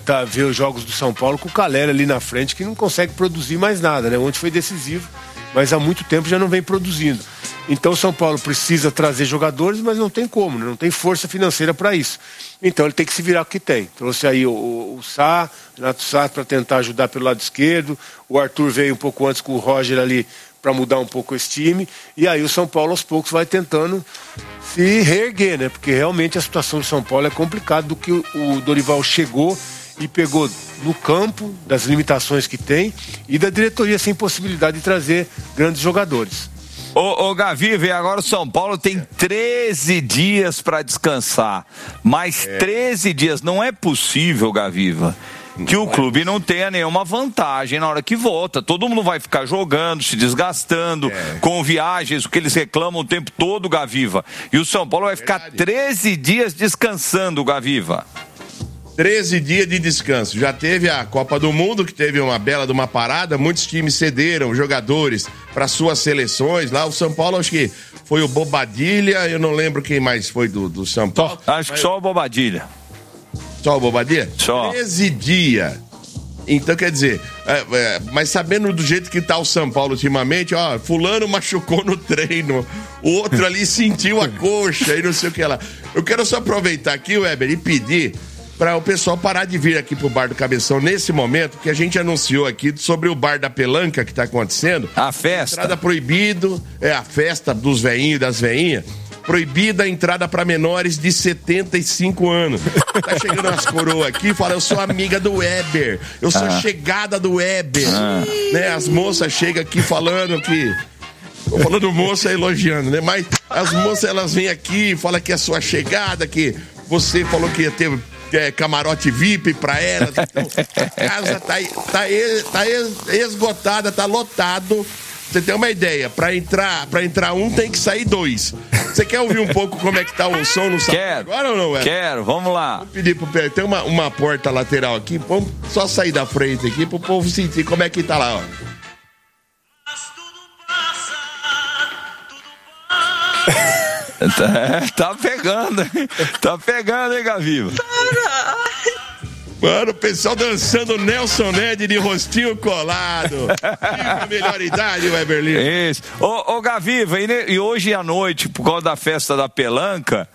ver os jogos do São Paulo com o Calera ali na frente, que não consegue produzir mais nada, né? Ontem foi decisivo, mas há muito tempo já não vem produzindo. Então o São Paulo precisa trazer jogadores, mas não tem como, né? Não tem força financeira para isso. Então ele tem que se virar com o que tem. Trouxe aí o Sá, Renato Sá, para tentar ajudar pelo lado esquerdo. O Arthur veio um pouco antes com o Roger ali para mudar um pouco esse time. E aí o São Paulo aos poucos vai tentando se reerguer, né? Porque realmente a situação do São Paulo é complicada, do que o Dorival chegou e pegou no campo, das limitações que tem, e da diretoria sem possibilidade de trazer grandes jogadores. Ô Gaviva, e agora o São Paulo tem 13 dias para descansar. Mais 13 dias. Não é possível, Gaviva, que o clube não tenha nenhuma vantagem na hora que volta. Todo mundo vai ficar jogando, se desgastando, com viagens, o que eles reclamam o tempo todo, Gaviva. E o São Paulo vai ficar 13 dias descansando, Gaviva. 13 dias de descanso. Já teve a Copa do Mundo, que teve uma bela de uma parada. Muitos times cederam jogadores para suas seleções. Lá o São Paulo, acho que foi o Bobadilha. Eu não lembro quem mais foi do São Paulo. Acho que só o Bobadilha. Só o Bobadilha? Só. 13 dias. Então, quer dizer, mas sabendo do jeito que tá o São Paulo ultimamente, ó, fulano machucou no treino, o outro ali sentiu a coxa e não sei o que lá. Eu quero só aproveitar aqui, Weber, e pedir para o pessoal parar de vir aqui pro Bar do Cabeção nesse momento, que a gente anunciou aqui sobre o Bar da Pelanca que tá acontecendo. A festa. Entrada proibido, a festa dos veinhos e das veinhas. Proibida a entrada para menores de 75 anos. Tá chegando as coroas aqui e fala, eu sou amiga do Weber, eu sou chegada do Weber. Né? As moças chegam aqui falando que... Tô falando moça elogiando, né? Mas as moças, elas vêm aqui e falam que é sua chegada, que você falou que ia ter camarote VIP pra elas. Então, a casa tá esgotada, tá lotado. Você tem uma ideia, pra entrar um tem que sair dois. Você quer ouvir um pouco como é que tá o som no salão agora ou não, Quero, vamos lá. Vou pedir pro Pedro, tem uma porta lateral aqui, vamos só sair da frente aqui pro povo sentir como é que tá lá, ó. Tá pegando, hein, Gaviva? Mano, o pessoal dançando Nelson Ned de rostinho colado. Viva a melhor idade, Weber Lima. Isso. Ô Gaviva, e hoje à noite, por causa da festa da Pelanca,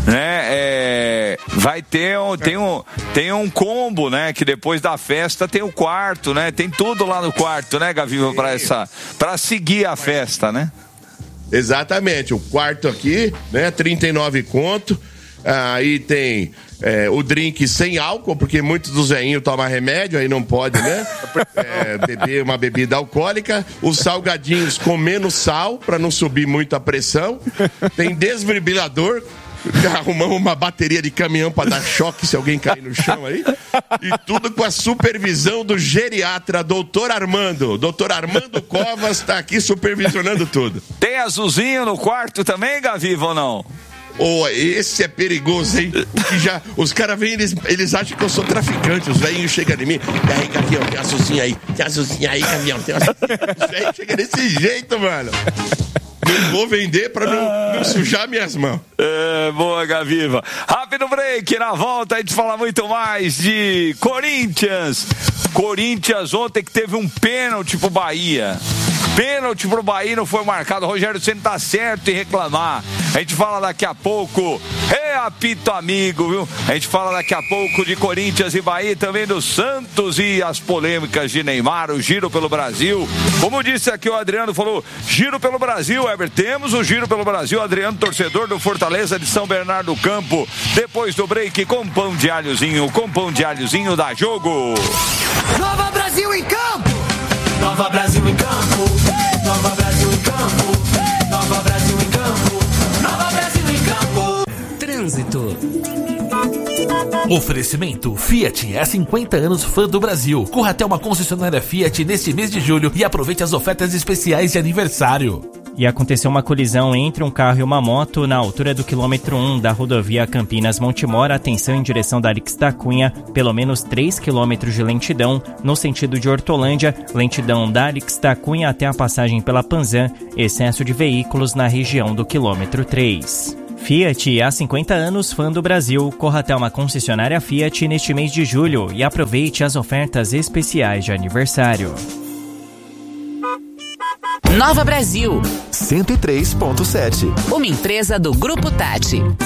né, vai ter tem um combo, né, que depois da festa tem o quarto, né, tem tudo lá no quarto, né, Gaviva, pra seguir a festa, né? Exatamente, o quarto aqui, né, 39 conto, aí tem o drink sem álcool, porque muitos dos veinhos tomam remédio, aí não pode, né, beber uma bebida alcoólica, os salgadinhos com menos sal, pra não subir muito a pressão, tem desfibrilador, arrumamos uma bateria de caminhão pra dar choque se alguém cair no chão aí. E tudo com a supervisão do geriatra, doutor Armando. Doutor Armando Covas tá aqui supervisionando tudo. Tem azulzinho no quarto também, Gaviva, ou não? Esse é perigoso, hein? Os caras vêm, eles acham que eu sou traficante. Os velhinhos chegam em mim. E aí, Gavião, tem azulzinho aí. Tem azulzinho aí, Gavião. Os velhinhos chegam desse jeito, mano. Não vou vender pra não sujar minhas mãos. Boa, Gaviva. Rápido break, na volta a gente fala muito mais de Corinthians. Corinthians ontem que teve um pênalti pro Bahia. Pênalti pro Bahia não foi marcado. O Rogério Ceni tá certo em reclamar. A gente fala daqui a pouco. Apito amigo, viu? A gente fala daqui a pouco de Corinthians e Bahia, também do Santos e as polêmicas de Neymar, o Giro pelo Brasil. Como disse aqui o Adriano, falou Giro pelo Brasil, Weber. Temos o Giro pelo Brasil. Adriano, torcedor do Fortaleza de São Bernardo do Campo. Depois do break, com pão de alhozinho da Jogo. Nova Brasil em campo! Nova Brasil em campo! Nova Brasil em campo! Nova Brasil em campo! Nova Brasil em campo! Trânsito. Oferecimento Fiat, há 50 anos fã do Brasil. Corra até uma concessionária Fiat neste mês de julho e aproveite as ofertas especiais de aniversário. E aconteceu uma colisão entre um carro e uma moto na altura do quilômetro 1 da rodovia Campinas-Montemor. Atenção em direção da Arix da Cunha, pelo menos 3 quilômetros de lentidão no sentido de Hortolândia, lentidão da Arix da Cunha até a passagem pela Panzan, excesso de veículos na região do quilômetro 3. Fiat, há 50 anos, fã do Brasil. Corra até uma concessionária Fiat neste mês de julho e aproveite as ofertas especiais de aniversário. Nova Brasil 103.7. Uma empresa do Grupo Tati.